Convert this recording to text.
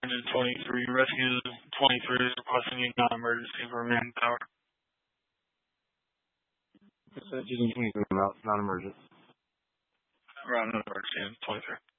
23. Rescue 23 is requesting a non-emergency for manpower. Using 23 not emergency. Around non-emergency 23.